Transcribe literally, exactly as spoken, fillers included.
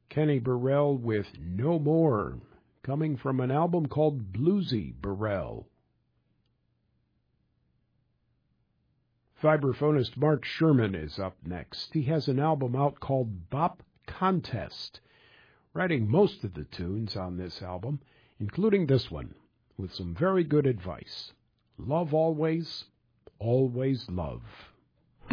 Kenny Burrell with No More, coming from an album called Bluesy Burrell. Vibraphonist Mark Sherman is up next. He has an album out called Bop Contest, writing most of the tunes on this album, including this one, with some very good advice. Love always, always love.